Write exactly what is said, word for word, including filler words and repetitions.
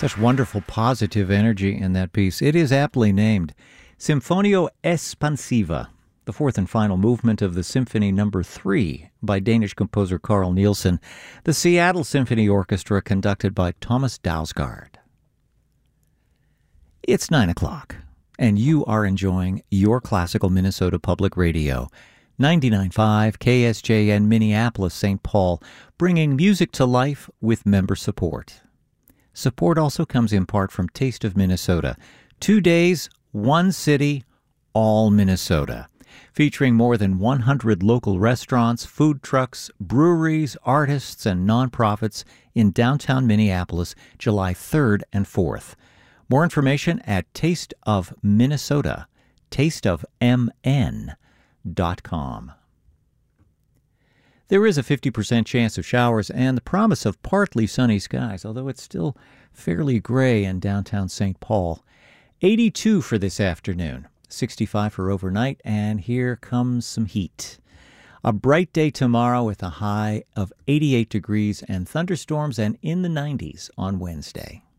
Such wonderful positive energy in that piece. It is aptly named Sinfonia Espansiva, the fourth and final movement of the Symphony Number Three by Danish composer Carl Nielsen, the Seattle Symphony Orchestra conducted by Thomas Dausgaard. It's nine o'clock, and you are enjoying your classical Minnesota Public Radio, ninety-nine point five K S J N Minneapolis, Saint Paul, bringing music to life with member support. Support also comes in part from Taste of Minnesota. Two days, one city, all Minnesota. Featuring more than one hundred local restaurants, food trucks, breweries, artists, and nonprofits in downtown Minneapolis, July third and fourth. More information at Taste of Minnesota, taste of m n dot com. There is a fifty percent chance of showers and the promise of partly sunny skies, although it's still fairly gray in downtown Saint Paul. eighty-two for this afternoon, sixty-five for overnight, and here comes some heat. A bright day tomorrow with a high of eighty-eight degrees and thunderstorms and in the nineties on Wednesday.